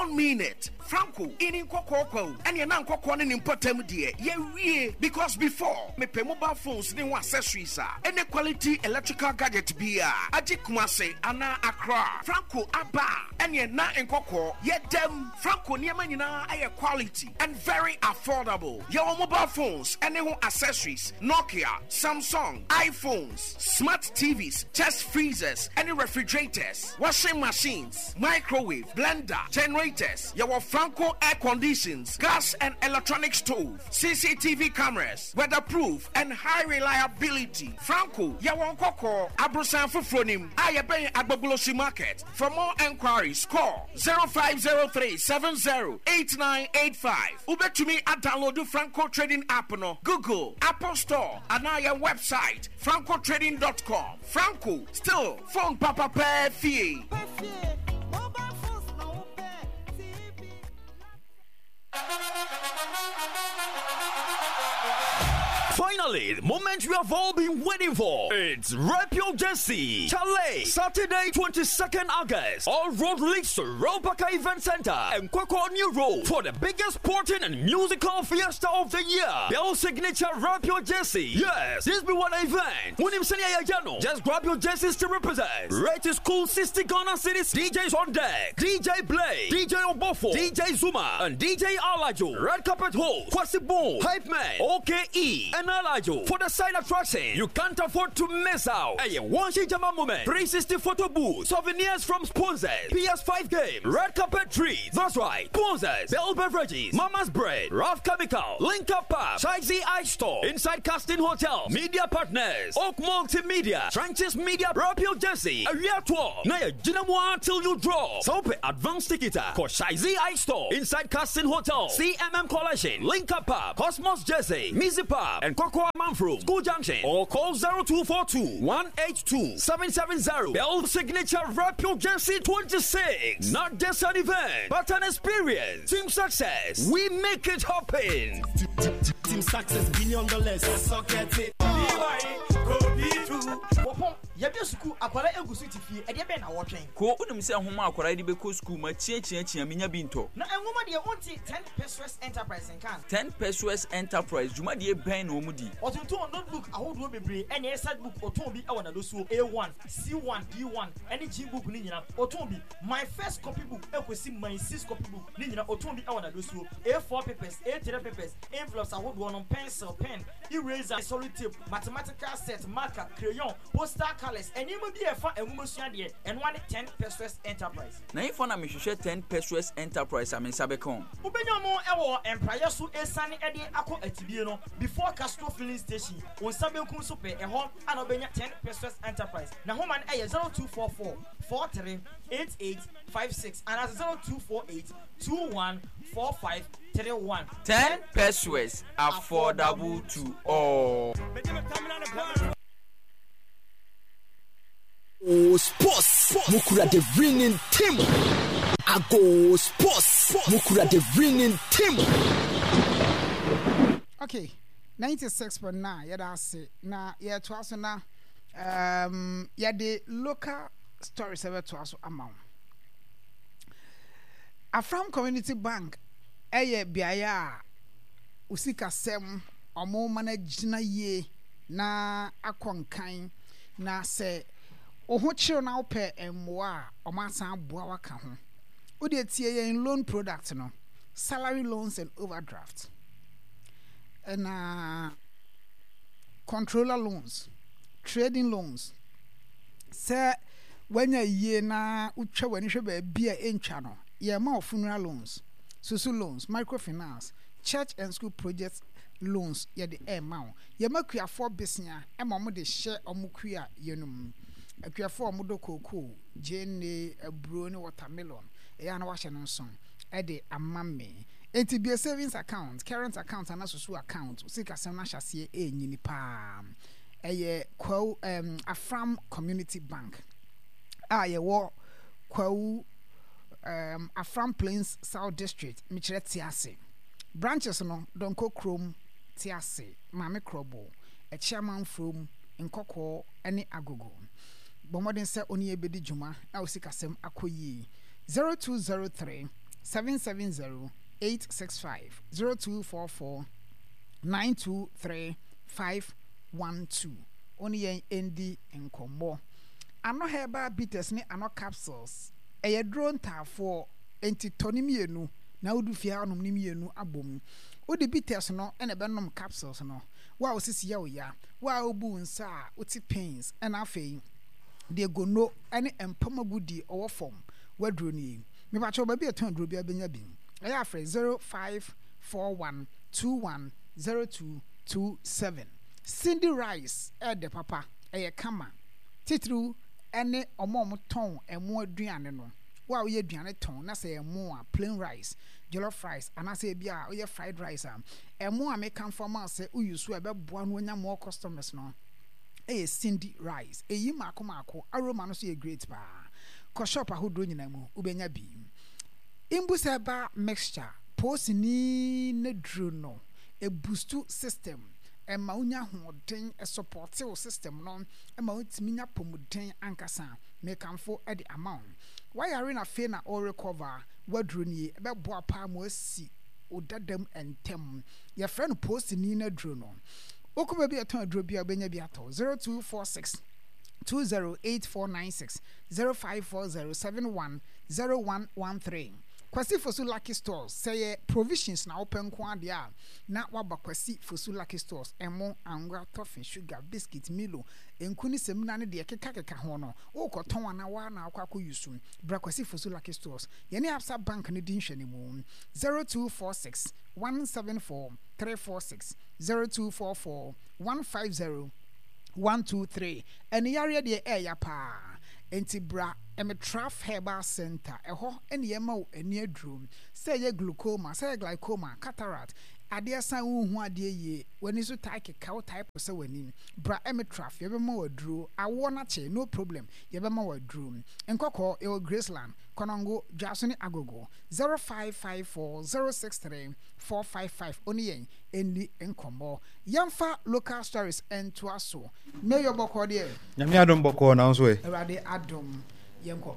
don't mean it. Franco, in Kokoko, and your nan Kokon in Potem dear. Yeah, because before me pay mobile phones, new accessories, any quality electrical gadget be Ajikumase, Anna Accra, Franco Abba, and your na in Koko, yet them Franco Niamanina air quality and very affordable. Your mobile phones, any accessories, Nokia, Samsung, iPhones, smart TVs, chest freezers, any refrigerators, washing machines, microwave, blender, generators, your Franco air conditions, gas and electronic stove, CCTV cameras, weatherproof and high reliability. Franco, your Koko, Abrosan Fufronim, Ayabe Agbabulosi Market. For more enquiries, call 0503 708985. Ube to me at download the Franco Trading app no Google, Apple Store, and our website, francotrading.com. Franco, still phone Papa Pay Fee. Finally, the moment you have all been waiting for. It's Rep Your Jersey Chalet, Saturday 22nd August. All road leads to Robaka Event Center and Kwakwa New Road for the biggest sporting and musical fiesta of the year. Bell signature Rep Your Jersey. Yes, this be what event. When him senior Yajano, just grab your jerseys to represent. Rate is cool 60 Ghana cities. DJs on deck. DJ Blade, DJ Obofo, DJ Zuma, and DJ Alajo. Red carpet host, Kwasi Boom, Hype Man, OKE, and Alajo. For the side attraction, you can't afford to miss out. A one Jama moment, 360 photo booth, souvenirs from sponsors, PS5 game, red carpet treats. That's right, sponsors, Bell Beverages, Mama's Bread, Ralph Chemical, Link Up Pub, Chai Ice Store, Inside Casting Hotel, Media Partners, Oak Multimedia, Trenches Media, Rep Your Jersey, Area Tour, Naya Jinamwa till you draw. So pay advanced ticket for Chai Ice Store, Inside Casting Hotel, CMM Collection, Link Up Pub, Cosmos Jersey, Mizi Pub, and Cocoa Manfro, School Junction, or call 0242 182 770. Bell signature Rep Your Jersey 26. Not just an event, but an experience. Team success. We make it happen. Team success, $1 so get it. Yabia school akwara egusu tifi e de be na wotwen ko unum se homa akwara de be ko school ma chia minya binto na enwoma de onti 10 Pesos Enterprise kan 10 Pesos Enterprise juma de ben na omudi otunto notebook ahodo bebre ene esad book oton bi e wona do so A1 C1 D1 ene G book ni nyina oton bi my first copy book ekosi my 6 copy book ni nyina oton bi e wona do so A4 papers A3 papers envelopes ahodo on pencil pen eraser solid tape mathematical set marker crayon poster colors and you will be a fun and and 10 Pesos Enterprise. Na if na me hwehwe 10 Pesos Enterprise am sabekon. Ubenyomo ewo empire so esane ede akọ atibie no before Castro filling station on sabekun so pe eho and obenya 10 Pesos Enterprise. Na home man 0244 438856 and 0248 214531. 10 Pesos affordable to all. Oh, sports Mukura the winning team. I go sports Mukura the winning team. Okay, 96.9 yada say na ya to aso na ya the local stories ever to aso amount. Afram Community Bank eye biaya usika sem omo managina ye na akonkan na se ohochiro na ope emwa omasan boa waka ho odi tie in loan product no salary loans and overdraft and controller loans trading loans se when ye na utwa wani hwe ba bia entwa no ye ma funeral loans susu loans microfinance church and school projects loans ye the amount ye makua for business e ma mo de share omukua yenum akuafo omodo koko jene abro ne watermelon e ya na wa hye no nson e de amamme enti be savings account current account and so account sika sem na hyase enyini pa eye kwa Afram Community Bank ye wo kwa Afram Plains South District michire tiase branches no donko krom tiase mame krobo e chairman from nkoko ene agogo bomodin se oni ebedi juma na osika sem akoyi 0203 770-865 0244-923-512. Only yen endi enkombo. Ano herbal bitters ni ano capsules. Eye drone ta for enti tonimienu na udu fia anom nimienu abom. Udi bitters no ene benom capsules no. Wa osisi ya oya. Wa obu nsa uti pains ena afei. De gono ene empamagudi owo form. Wadro ni. Me ba cho ba bi eton dro bia benya bin. Aya afre 0541210227. Cindy Rice de papa kama titru ene omom ton emo aduane no wa ye aduane ton na say emo a plain rice jollof rice ana say bia o ye fried rice emo a make am form say uyusu e be boa no nya more customers no Cindy Rice eyi mako aroma no so ye great ba ko shop ahodo nyina mu ubenya bi imbuseba mixture posini ne dru no a boostu system Emma unya hoden a supportive system no Emma utiminya pomuden ankasa make am for at the amount why are in a fe na or recover wadru ni ebe boa pa mo si odadam entem your friend post ni na dru no okuba bi aton dru bi abenya bi ato 0246 208496 0540710113 Kwasi Fosu Lucky Stores say provisions na open kwa dia na waba Kwasi Fosu Lucky Stores emo angwa toffee sugar biscuit milo enkuni semina ne de keka ho no wo koton ana wa na akwa yusu bra Kwasi Fosu Lucky Stores yene Absa Bank ne din hwene mu 0246 174 346 0244 150 123 eni yare de ya pa enti bra Emetraf Herbal Center eho eni yema wo eni adrum say ye glaucoma say glycoma cataract ade san hu ade ye wani so type ka type so wani bra Emetraf ye be ma wadru awo na che no problem ye be ma wadru enkoko e Graceland Konongo Jasoni Agogo 0554063455 oni yen eni enkombo yamfa local stories ento aso me yo boko de nyame adom boko na nso e erade adom yenko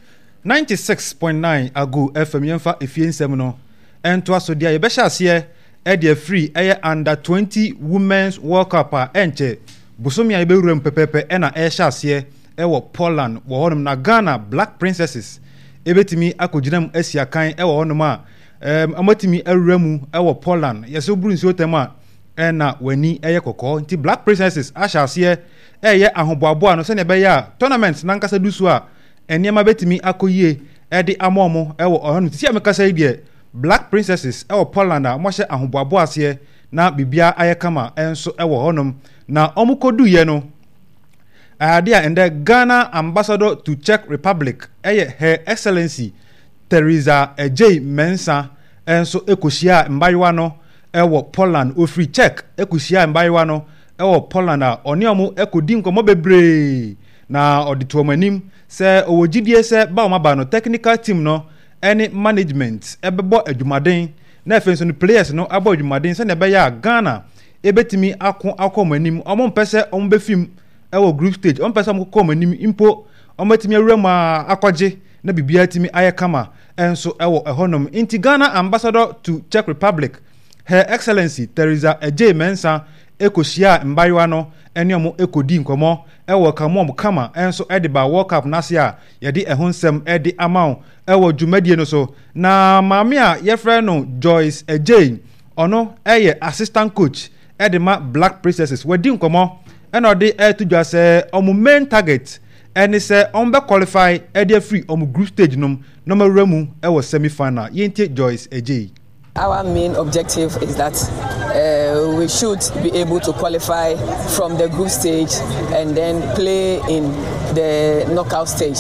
96.9 agu FM yemfa efiensem no ento aso dia ye be hyase e de free e under 20 women's world cup enche busomi ye be wuram pepepe e na e hyase e wo Poland wo honum na Ghana Black Princesses ebetimi akoginam asiakan e wo honum a amatimi awuramu e wo Poland yeso buru nsi otema e na wani e ye kokko nti Black Princesses ahyase e ye ahoboabo no se ne be ya tournament na nkasa dusu a eniema betimi akoyie e de amomo e wo honum ti amekasa ide Black Princesses e wo Poland a mo hye ahoboabo ase na bibia ayekama enso e wo honum na omukodu ye no Adia and the Ghana ambassador to Czech Republic, Her Excellency Teresa J. Mensa, and so Ekoshia Mbaiwano, Ewo Poland, Free Czech, Ekoshia Mbaiwano, Ewo Poland, Oniomu Ekodinko Mobebre, na Odituomanim, say Owojidie se Baumabano technical team no, any management, Ebebo Ejumadin, Nefens on players no abo Ejumadin, Senebeya Ghana, Ebetimi Akomanim, Omon Pese Ombefim. Ewo group stage on person ko manim impo omatimi awurama akwaje na bibia timi ayekama enso ewo ehonom inti Ghana ambassador to Czech Republic Her Excellency Teresa J. Mensa ekoshia mbaiwa no ene omo ekodi nkomo ewo kamom kama enso ediba World Cup nasia yedi ehonsem edi amount ewo dwumadie no so na maame a yefre no Joyce Ejay ono eye assistant coach edima Black Princesses wadi nkomo and odi to just say main target and is be qualify e free group stage number remu e was semi-final yente Joyce Ejay. Our main objective is that we should be able to qualify from the group stage and then play in the knockout stage.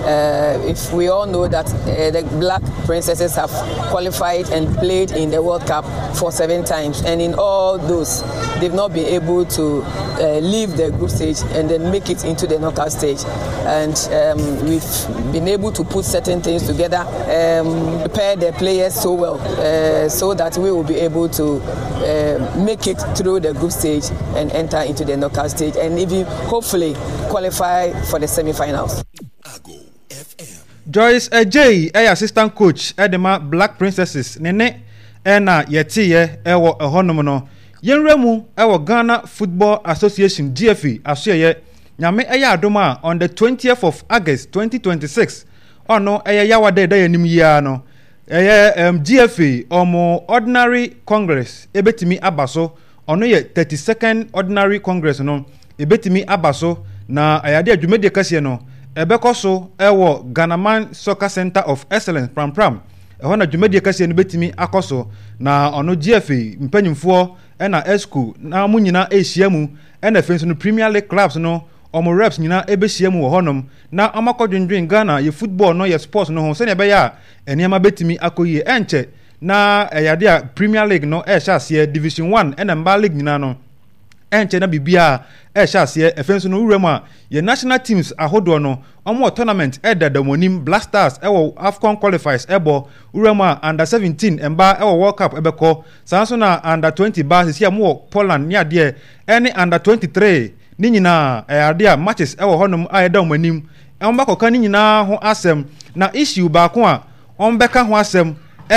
If we all know that the Black Princesses have qualified and played in the World Cup for 7 times, and in all those, they've not been able to leave the group stage and then make it into the knockout stage. And we've been able to put certain things together, prepare the players so well, so that we will be able to make it through the group stage and enter into the knockout stage and even hopefully qualify for the semi-finals. Joyce Ejay assistant coach edema Black Princesses nene na yetiye ewo ehonom no yenremu ewo Ghana Football Association GFA asoye nyame adoma on the 20th of August 2026 ono yawade da yanim ya no GFA omo ordinary congress ebetimi abaso ono ye 32nd ordinary congress no ebetimi abaso na ayade adwumede kase no ebekoso ewo Ghanaman Soccer Center of Excellence pram ehona adwumede kase no betimi akoso na ono GFA mpanyimfo na esku na munyina ehyiamu na fenso no Premier League clubs no omo reps nyina ebehyiamu wo honom na amakodwendwen Ghana ye football no ye sports no ho se ne beya eniama betimi akoyie enche na eyade a Premier League no ehya Division 1 na Mba League nyina no enche na bibia ehya efenso no wurem a ye national teams ahodo no omo tournament edadamonim Blasters ewo AFCON qualifiers ebo wurem a under 17 Mba ewo World Cup ebeko sanso na under 20 ba sia mo Poland nya de any under 23 ni nyina eyade a matches ewo honum ayedamanim ombakọ ni nyina ho asem na issue ba ko a ombeka ho asem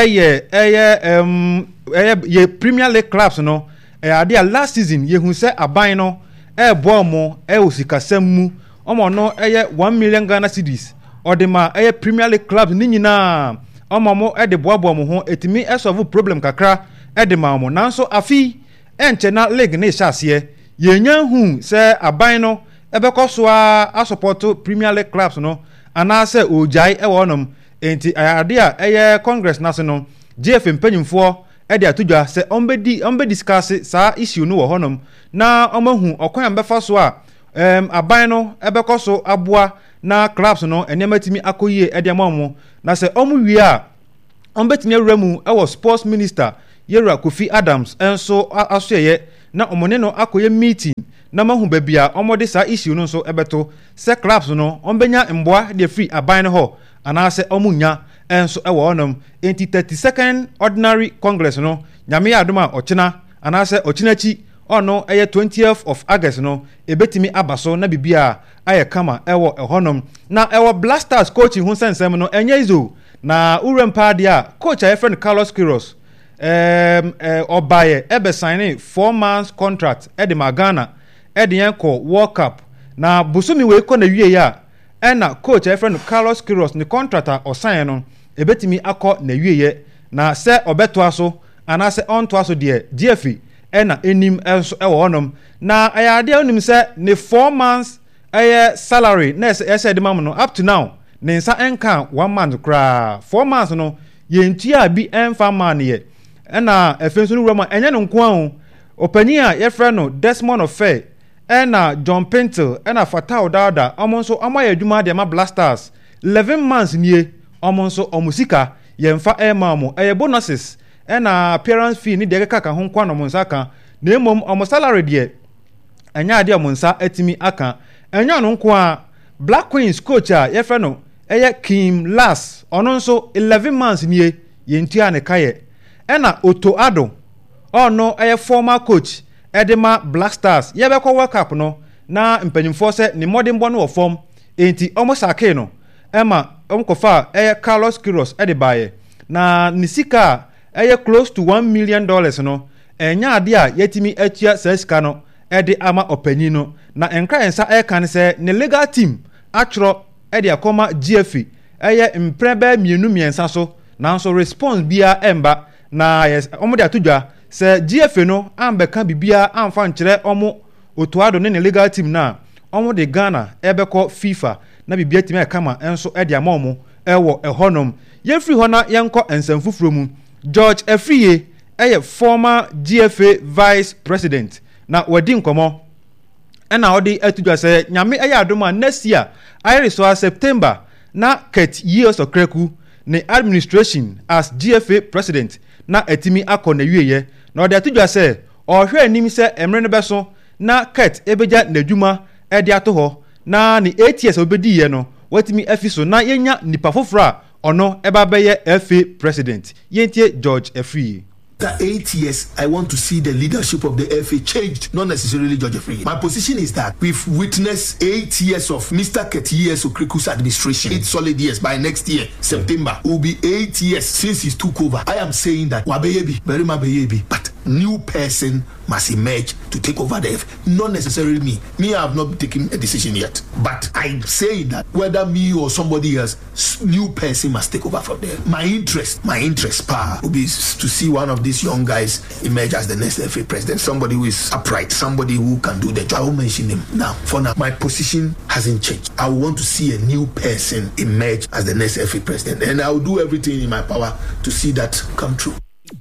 ye Premier League clubs no eyade a last season ye hu se aban no ebo mo osikasam mu omo no 1 million Ghana cedis odema Premier League clubs ni nyina omo mo de boabo mo ho etimi solve problem kakra edema mo nanso afi enche na league na ihase yenya hu se aban no ebekoso a support Premier League clubs no anase ojai ewonom enti ayade a congress national GFA mpanyimfo de atodwa se ombe discuss sa issue no wo honom na omahu okwan befa so a aban no ebekoso aboa na clubs no enematimi akoyie de amamu na se omu wi a ombetimi awuramu ewo sports minister Yera Kofi Adams enso asoye na omone no akoye meeting na mahu babia omode sa issue no so ebeto se clubs no ombenya mboa de free aban no ho anase omunya enso ewo onom enti 32nd ordinary congress no nyame adoma ochina anase ochinachi ono 20th of August no ebetimi abaso na bibia kama ewo ehonom na ewo Blasters coaching hu sensem no enye izo na urempa dia coach friend Carlos Quiros obaye ebe signing 4 months contract edi Ghana edi yanko World Cup na busumi we ko na wie ya na coach friend Carlos Quiros ni contractor osan no ebetimi akọ na wie ye na se obeto aso ana se onto aso de GFA na enim enso ewo honom na ayade onim se ne 4 months salary na ese de mam no up to now ne nsa enka 1 month kra 4 months no yentua bi enfa man ye na efenso no rama enye no nko an opani a yefre no Desmond Ofe na John Pintel na Fatau Dada omonso amaya adwuma de ma Blasters 11 months nie omonso omusika yemfa emamu bonuses na appearance fee ni de kaka ho nkwa no monsa ka na emom omo salary de enya ade omonsa atimi aka enya no nko a Black Queens coach a yefre no Kim Las ono nso 11 months nie yentua ne kaye na Otto Ado ono former coach edema Blasters yebekọ World Cup no na mpanyimfo se ni modern bono wo form enti omo sake no ema omkofa Carlos Quiros edibaye na nisika close to $1 million no enya ade a yetimi atua sesika no edi ama opanyi no na enkra ensa kan se ne legal team atro edi akoma GFA mprebe mienu miensa so nanso response bia emba na yes omo de atodwa se GFA no ambeka bibia amfa nkyere omo otuado ne legal team na omo de Ghana ebeko FIFA na bibia team ekama enso edi amomo ewo ehonom ye free hona yenko ensamfufuro mu George Afriye former GFA vice president na wadi nkomo na odi atudwa se nyame adoma next year so September na ket years okreku ne administration as GFA president na etimi akọ na wieye na odi atudwa se ohwe anim se emre no beso na ket ebeja nadwuma edi ato ho na ni 8 years obedi ye no watimi afiso na yenya nipa foforo a ono eba beye FA president yentie George Afriye After 8 years, I want to see the leadership of the FA changed, not necessarily George Free. My position is that we've witnessed 8 years of Mr. Ketiyesu Kriku's administration. 8 solid years. By next year, September, it will be 8 years since he took over. I am saying that Wabeyebi, very Mabeyebi, but new person must emerge to take over the FA. Not necessarily me. Me, I have not taken a decision yet. But I'm saying that whether me or somebody else, new person must take over from there. My interest, power, will be to see one of these young guys emerge as the next FA president. Somebody who is upright, somebody who can do the job. I will mention him now. For now, my position hasn't changed. I want to see a new person emerge as the next FA president, and I will do everything in my power to see that come true.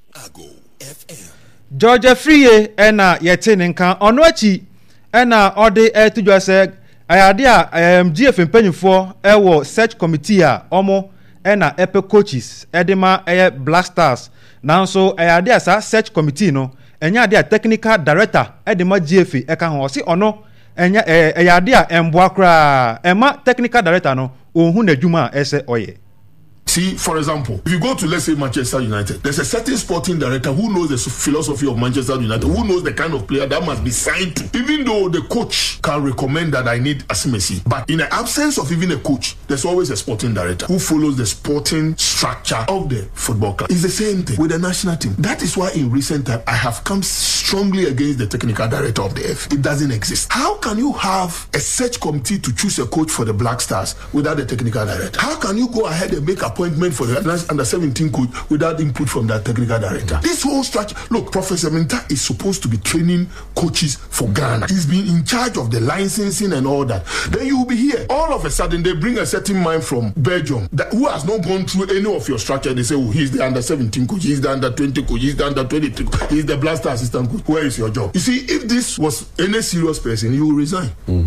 George Free ena yetene nkan ono achi ena ode etudwa se ayade a GF mpanyufo ewo search committee a omo ena epe coaches edema Black Stars nanso ayade asa search committee no enya ade a technical director edema GF eka ho si ono enya ayade a emboa kra ema technical director no ohun adwuma ese oye. See, for example, if you go to, let's say, Manchester United, there's a certain sporting director who knows the philosophy of Manchester United, who knows the kind of player that must be signed to. Even though the coach can recommend that I need Asimesi, but in the absence of even a coach, there's always a sporting director who follows the sporting structure of the football club. It's the same thing with the national team. That is why in recent time, I have come strongly against the technical director of the FA. It doesn't exist. How can you have a search committee to choose a coach for the Black Stars without the technical director? How can you go ahead and make appointment for the under 17 coach without input from that technical director? This whole structure, look, Professor Minta is supposed to be training coaches for Ghana. He's been in charge of the licensing and all that. Then you will be here. All of a sudden, they bring a certain man from Belgium who has not gone through any of your structure. They say, oh, he's the under 17 coach, he's the under 20 coach, he's the under 23 coach, he's the Blaster assistant coach. Where is your job? You see, if this was any serious person, you will resign.